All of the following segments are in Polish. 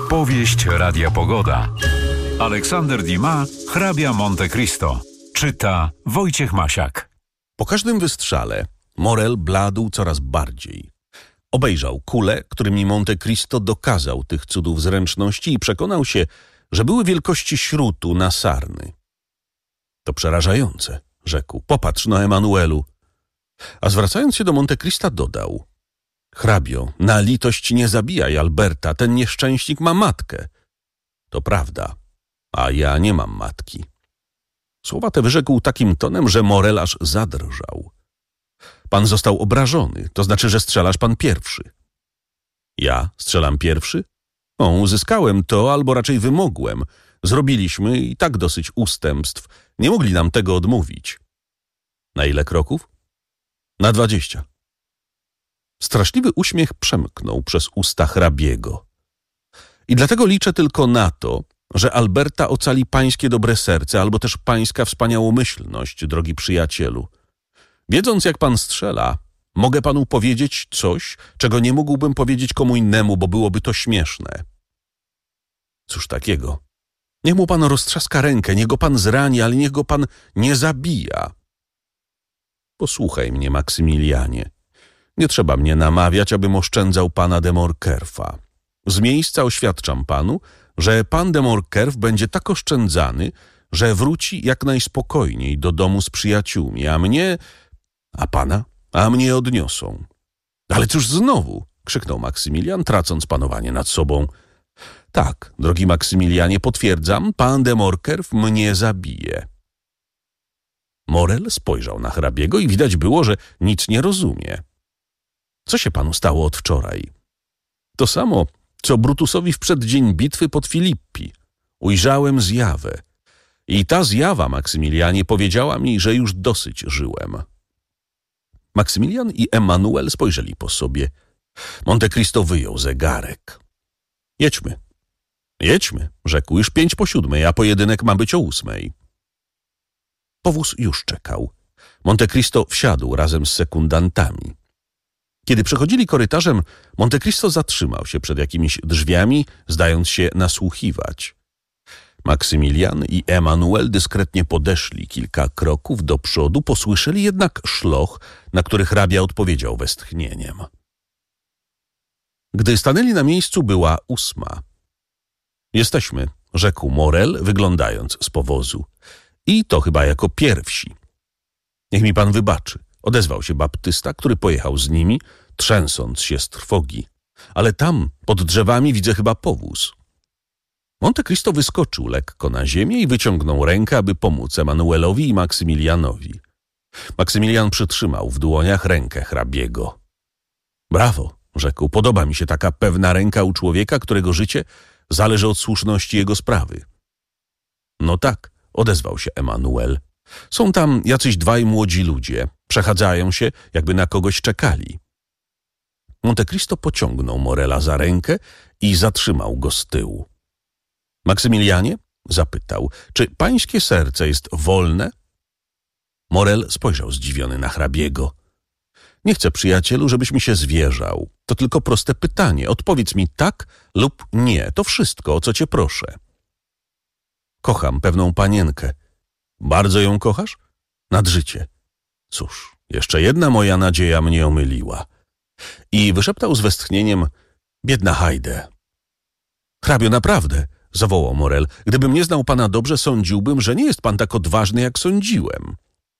Powieść Radia Pogoda. Aleksander Dumas, hrabia Monte Cristo. Czyta Wojciech Masiak. Po każdym wystrzale Morel bladł coraz bardziej. Obejrzał kule, którymi Monte Cristo dokazał tych cudów zręczności i przekonał się, że były wielkości śrutu na sarny. To przerażające, rzekł. Popatrz no, Emanuelu. A zwracając się do Monte Crista dodał: hrabio, na litość nie zabijaj Alberta, ten nieszczęśnik ma matkę. To prawda, a ja nie mam matki. Słowa te wyrzekł takim tonem, że Morel aż zadrżał. Pan został obrażony, to znaczy, że strzelasz pan pierwszy. Ja strzelam pierwszy? O, uzyskałem to, albo raczej wymogłem. Zrobiliśmy i tak dosyć ustępstw. Nie mogli nam tego odmówić. Na ile kroków? Na 20. Straszliwy uśmiech przemknął przez usta hrabiego. I dlatego liczę tylko na to, że Alberta ocali pańskie dobre serce, albo też pańska wspaniałomyślność, drogi przyjacielu. Wiedząc, jak pan strzela, mogę panu powiedzieć coś, czego nie mógłbym powiedzieć komu innemu, bo byłoby to śmieszne. Cóż takiego? Niech mu pan roztrzaska rękę, niech go pan zrani, ale niech go pan nie zabija. Posłuchaj mnie, Maksymilianie. Nie trzeba mnie namawiać, abym oszczędzał pana de Morcerfa. Z miejsca oświadczam panu, że pan de Morcerf będzie tak oszczędzany, że wróci jak najspokojniej do domu z przyjaciółmi, a mnie odniosą. Ale cóż znowu? Krzyknął Maksymilian, tracąc panowanie nad sobą. Tak, drogi Maksymilianie, potwierdzam, pan de Morcerf mnie zabije. Morel spojrzał na hrabiego i widać było, że nic nie rozumie. Co się panu stało od wczoraj? To samo, co Brutusowi w przeddzień bitwy pod Filippi. Ujrzałem zjawę. I ta zjawa, Maksymilianie, powiedziała mi, że już dosyć żyłem. Maksymilian i Emanuel spojrzeli po sobie. Monte Cristo wyjął zegarek. Jedźmy, rzekł, już 6:05, a pojedynek ma być o 8:00. Powóz już czekał. Monte Cristo wsiadł razem z sekundantami. Kiedy przechodzili korytarzem, Monte Cristo zatrzymał się przed jakimiś drzwiami, zdając się nasłuchiwać. Maksymilian i Emanuel dyskretnie podeszli kilka kroków do przodu, posłyszeli jednak szloch, na który hrabia odpowiedział westchnieniem. Gdy stanęli na miejscu, była 8:00. Jesteśmy, rzekł Morel, wyglądając z powozu. I to chyba jako pierwsi. Niech mi pan wybaczy, odezwał się baptysta, który pojechał z nimi, trzęsąc się z trwogi. Ale tam, pod drzewami, widzę chyba powóz. Monte Cristo wyskoczył lekko na ziemię i wyciągnął rękę, aby pomóc Emanuelowi i Maksymilianowi. Maksymilian przytrzymał w dłoniach rękę hrabiego. Brawo, rzekł, podoba mi się taka pewna ręka u człowieka, którego życie zależy od słuszności jego sprawy. No tak, odezwał się Emanuel. Są tam jacyś dwaj młodzi ludzie. Przechadzają się, jakby na kogoś czekali. Monte Cristo pociągnął Morela za rękę i zatrzymał go z tyłu. Maksymilianie? Zapytał. Czy pańskie serce jest wolne? Morel spojrzał zdziwiony na hrabiego. Nie chcę, przyjacielu, żebyś mi się zwierzał. To tylko proste pytanie. Odpowiedz mi tak lub nie. To wszystko, o co cię proszę. Kocham pewną panienkę. Bardzo ją kochasz? Nad życie. Cóż, jeszcze jedna moja nadzieja mnie omyliła. I wyszeptał z westchnieniem: biedna Hajde. Hrabio, naprawdę, zawołał Morel. Gdybym nie znał pana dobrze, sądziłbym, że nie jest pan tak odważny, jak sądziłem.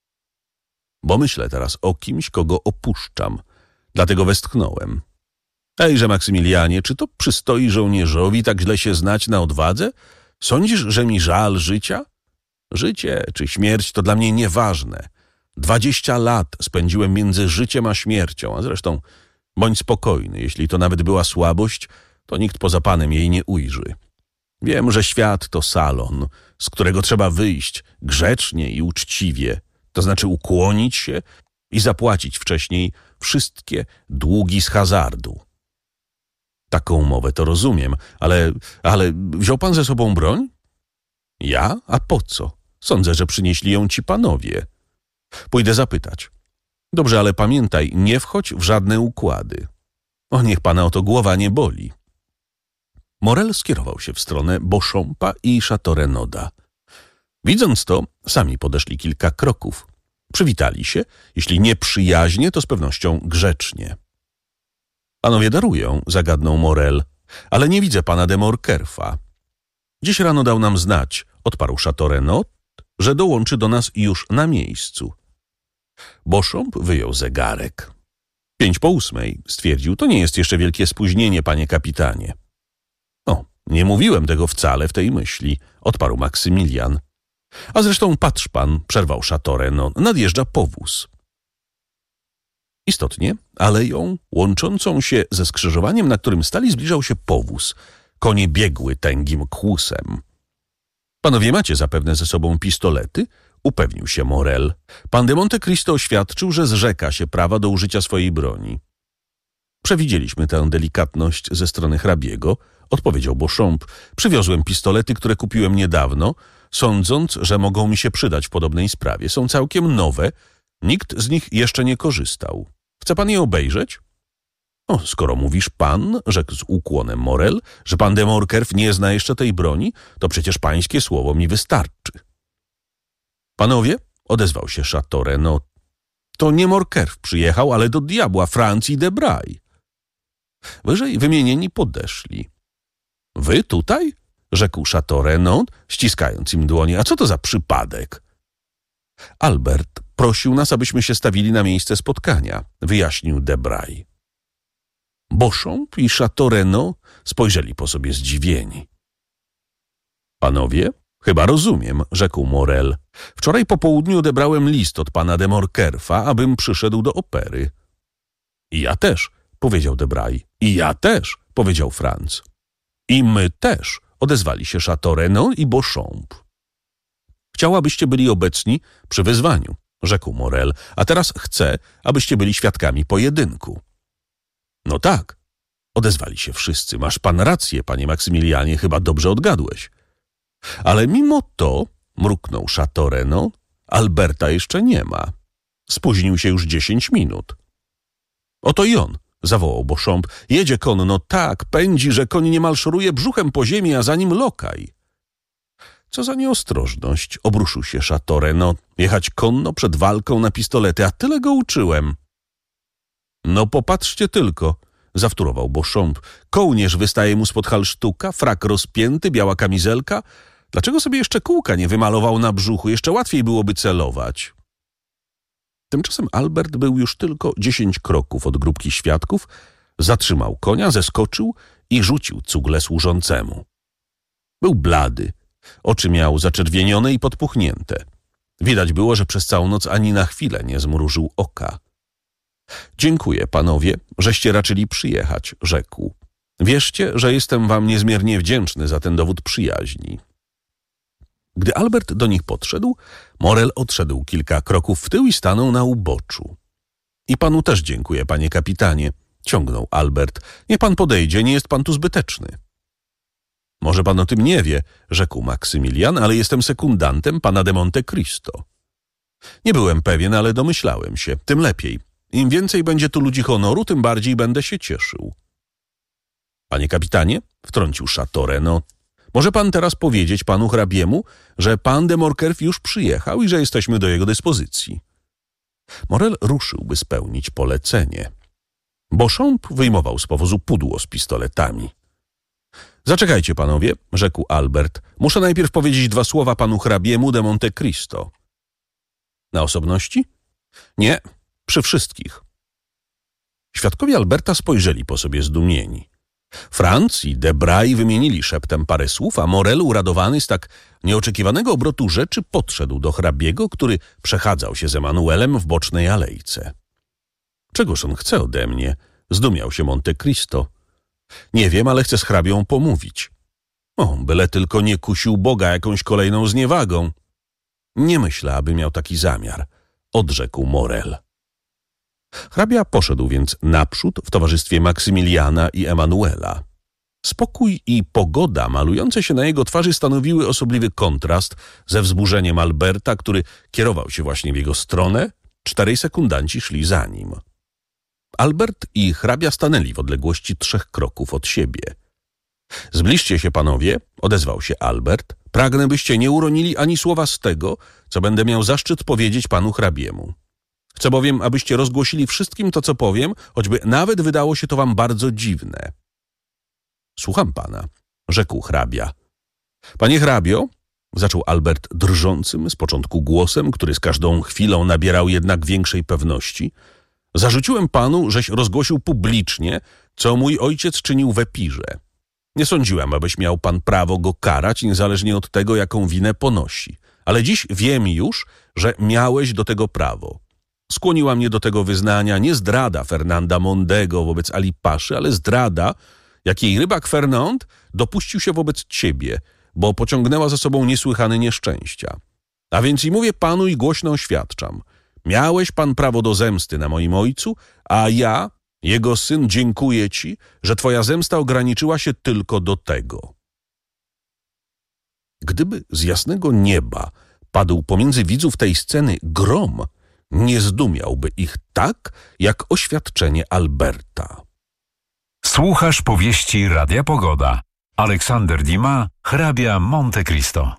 Bo myślę teraz o kimś, kogo opuszczam. Dlatego westchnąłem. Ejże, Maksymilianie, czy to przystoi żołnierzowi tak źle się znać na odwadze? Sądzisz, że mi żal życia? Życie czy śmierć to dla mnie nieważne. 20 lat spędziłem między życiem a śmiercią, a zresztą bądź spokojny, jeśli to nawet była słabość, to nikt poza panem jej nie ujrzy. Wiem, że świat to salon, z którego trzeba wyjść grzecznie i uczciwie, to znaczy ukłonić się i zapłacić wcześniej wszystkie długi z hazardu. Taką mowę to rozumiem, ale wziął pan ze sobą broń? Ja? A po co? Sądzę, że przynieśli ją ci panowie. Pójdę zapytać. Dobrze, ale pamiętaj, nie wchodź w żadne układy. O, niech pana o to głowa nie boli. Morel skierował się w stronę Beauchampa i Château Renaud'a. Widząc to, sami podeszli kilka kroków. Przywitali się, jeśli nie przyjaźnie, to z pewnością grzecznie. Panowie darują, zagadnął Morel, ale nie widzę pana de Morcerfa. Dziś rano dał nam znać, odparł Château Renaud, że dołączy do nas już na miejscu. Beauchamp wyjął zegarek. 7:05, stwierdził, to nie jest jeszcze wielkie spóźnienie, panie kapitanie. O, nie mówiłem tego wcale w tej myśli, odparł Maksymilian. A zresztą patrz pan, przerwał Château Renaud, nadjeżdża powóz. Istotnie, aleją łączącą się ze skrzyżowaniem, na którym stali, zbliżał się powóz. Konie biegły tęgim kłusem. Panowie macie zapewne ze sobą pistolety? Upewnił się Morel. Pan de Monte Cristo oświadczył, że zrzeka się prawa do użycia swojej broni. Przewidzieliśmy tę delikatność ze strony hrabiego, odpowiedział Beauchamp. Przywiozłem pistolety, które kupiłem niedawno, sądząc, że mogą mi się przydać w podobnej sprawie. Są całkiem nowe, nikt z nich jeszcze nie korzystał. Chce pan je obejrzeć? O, skoro mówisz pan, rzekł z ukłonem Morel, że pan de Morcerf nie zna jeszcze tej broni, to przecież pańskie słowo mi wystarczy. Panowie, odezwał się Château Renaud, to nie Morcerf przyjechał, ale do diabła Franz i Debray. Wyżej wymienieni podeszli. Wy tutaj? Rzekł Château Renaud, ściskając im dłonie. A co to za przypadek? Albert prosił nas, abyśmy się stawili na miejsce spotkania, wyjaśnił Debray. Beauchamp i Château Renaud spojrzeli po sobie zdziwieni. Panowie, chyba rozumiem, rzekł Morel. Wczoraj po południu odebrałem list od pana de Morcerfa, abym przyszedł do opery. I ja też, powiedział Debray. I ja też, powiedział Franz. I my też, odezwali się Château Renaud i Beauchamp. Chciałabyście byli obecni przy wyzwaniu, rzekł Morel, a teraz chcę, abyście byli świadkami pojedynku. No tak, odezwali się wszyscy. Masz pan rację, panie Maksymilianie, chyba dobrze odgadłeś. Ale mimo to, mruknął Château Renaud, Alberta jeszcze nie ma. Spóźnił się już 10 minut. Oto i on, zawołał Beauchamp. Jedzie konno, tak, pędzi, że koń niemal szoruje brzuchem po ziemi, a za nim lokaj. Co za nieostrożność, obruszył się Château Renaud. Jechać konno przed walką na pistolety, a tyle go uczyłem. No popatrzcie tylko, zawtórował Beauchamp. Kołnierz wystaje mu spod halsztuka, frak rozpięty, biała kamizelka. Dlaczego sobie jeszcze kółka nie wymalował na brzuchu? Jeszcze łatwiej byłoby celować. Tymczasem Albert był już tylko 10 kroków od grupki świadków, zatrzymał konia, zeskoczył i rzucił cugle służącemu. Był blady, oczy miał zaczerwienione i podpuchnięte. Widać było, że przez całą noc ani na chwilę nie zmrużył oka. Dziękuję, panowie, żeście raczyli przyjechać, rzekł. Wierzcie, że jestem wam niezmiernie wdzięczny za ten dowód przyjaźni. Gdy Albert do nich podszedł, Morel odszedł kilka kroków w tył i stanął na uboczu. I panu też dziękuję, panie kapitanie, ciągnął Albert. Niech pan podejdzie, nie jest pan tu zbyteczny. Może pan o tym nie wie, rzekł Maksymilian, ale jestem sekundantem pana de Monte Cristo. Nie byłem pewien, ale domyślałem się, tym lepiej. Im więcej będzie tu ludzi honoru, tym bardziej będę się cieszył. Panie kapitanie, wtrącił Château Renaud, może pan teraz powiedzieć panu hrabiemu, że pan de Morcerf już przyjechał i że jesteśmy do jego dyspozycji. Morel ruszył, by spełnić polecenie. Beauchamp wyjmował z powozu pudło z pistoletami. Zaczekajcie, panowie, rzekł Albert. Muszę najpierw powiedzieć 2 słowa panu hrabiemu de Monte Cristo. Na osobności? Nie, przy wszystkich. Świadkowie Alberta spojrzeli po sobie zdumieni. Franz i Debray wymienili szeptem parę słów, a Morel, uradowany z tak nieoczekiwanego obrotu rzeczy, podszedł do hrabiego, który przechadzał się z Emanuelem w bocznej alejce. Czegoż on chce ode mnie? Zdumiał się Monte Cristo. Nie wiem, ale chcę z hrabią pomówić. O, byle tylko nie kusił Boga jakąś kolejną zniewagą. Nie myślę, aby miał taki zamiar, odrzekł Morel. Hrabia poszedł więc naprzód w towarzystwie Maksymiliana i Emanuela. Spokój i pogoda malujące się na jego twarzy stanowiły osobliwy kontrast ze wzburzeniem Alberta, który kierował się właśnie w jego stronę. 4 sekundanci szli za nim. Albert i hrabia stanęli w odległości 3 kroków od siebie. Zbliżcie się, panowie, odezwał się Albert. Pragnę, byście nie uronili ani słowa z tego, co będę miał zaszczyt powiedzieć panu hrabiemu. Chcę bowiem, abyście rozgłosili wszystkim to, co powiem, choćby nawet wydało się to wam bardzo dziwne. Słucham pana, rzekł hrabia. Panie hrabio, zaczął Albert drżącym z początku głosem, który z każdą chwilą nabierał jednak większej pewności, zarzuciłem panu, żeś rozgłosił publicznie, co mój ojciec czynił w Epirze. Nie sądziłem, abyś miał pan prawo go karać, niezależnie od tego, jaką winę ponosi. Ale dziś wiem już, że miałeś do tego prawo. Skłoniła mnie do tego wyznania nie zdrada Fernanda Mondego wobec Ali Paszy, ale zdrada, jakiej rybak Fernand dopuścił się wobec ciebie, bo pociągnęła za sobą niesłychane nieszczęścia. A więc i mówię panu i głośno oświadczam. Miałeś pan prawo do zemsty na moim ojcu, a ja, jego syn, dziękuję ci, że twoja zemsta ograniczyła się tylko do tego. Gdyby z jasnego nieba padł pomiędzy widzów tej sceny grom, nie zdumiałby ich tak, jak oświadczenie Alberta. Słuchasz powieści Radia Pogoda. Aleksander Dumas, hrabia Monte Cristo.